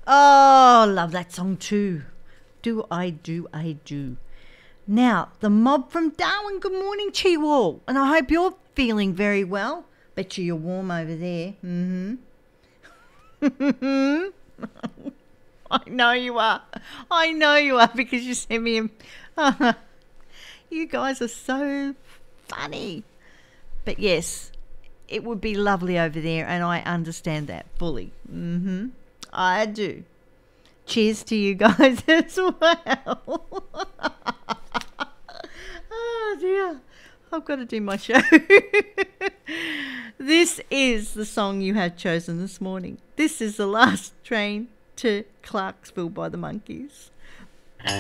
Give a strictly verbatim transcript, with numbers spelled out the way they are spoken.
Oh, love that song too. Do I do I do. Now, the mob from Darwin. Good morning, Chi-Wall. And I hope you're feeling very well. Bet you you're warm over there. Mm-hmm. I know you are. I know you are because you sent me a... You guys are so funny. But yes, it would be lovely over there, and I understand that fully. Mm-hmm. I do. Cheers to you guys as well. Oh, dear. I've got to do my show. This is the song you have chosen this morning. This is The Last Train to Clarksville by the Monkees.